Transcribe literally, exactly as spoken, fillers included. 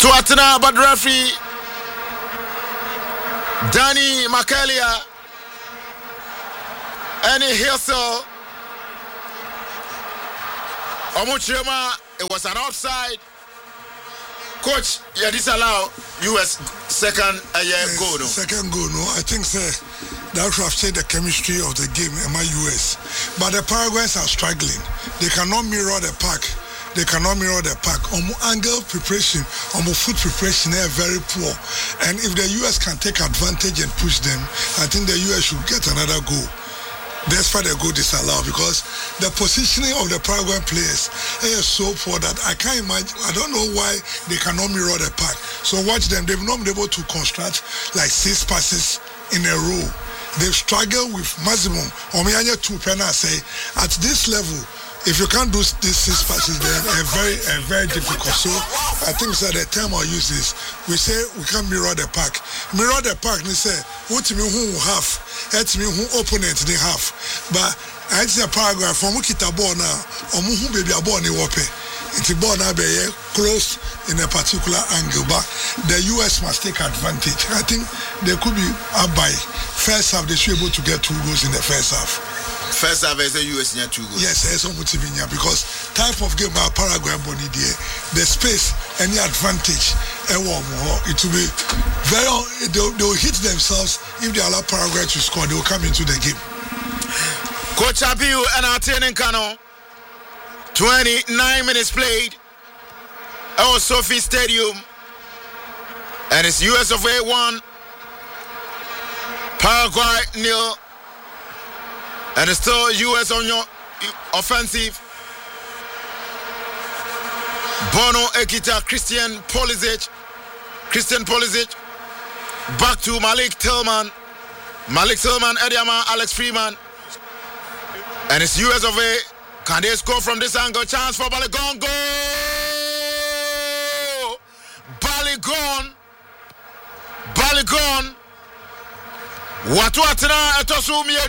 Watu atena but referee Danny Makalia and Hillsell Omuchema, it was an offside. Coach, you disallow U S second uh, yeah, yes, goal. No? Second goal, no. I think sir, that would have changed the chemistry of the game in my U S. But the Paraguayans are struggling. They cannot mirror the pack. They cannot mirror the pack. On angle preparation, on foot preparation, they are very poor. And if the U S can take advantage and push them, I think the U S should get another goal. That's why the goal disallowed, because the positioning of the Paraguayan players is so poor that I can't imagine. I don't know why they cannot mirror the pack. So watch them. They've not been able to construct like six passes in a row. They've struggled with maximum. Omianya two penalty say at this level. If you can't do these six passes, then a very, a very difficult. So I think so the term I use is we say we can't mirror the pack. Mirror the pack, they say what me who have, that's me who opponent they have. But I see a paragraph from Wikita ball now, or who baby a ball ni wape. It's a ball now be close in a particular angle, but the U S must take advantage. I think they could be up by first half. They should be able to get two goals in the first half. First half is the U S near two goals. Yes, it's almost even because type of game by Paraguay Boni there, the space, any advantage, it will be very. They'll, they'll hit themselves if they allow Paraguay to score. They will come into the game. Coach Abiu and Artenen Kano. twenty-nine minutes played. Our Sophie Stadium, and it's U S of A one, Paraguay nil. And it's still U S on your offensive. Bono Ekita, Christian Pulisic. Christian Pulisic. Back to Malik Tillman. Malik Tillman, Ediama, Alex Freeman. And it's U S of A. Can they score from this angle? Chance for Balogun. Goal! Balogun. Balogun. Watu atena etosu mienu.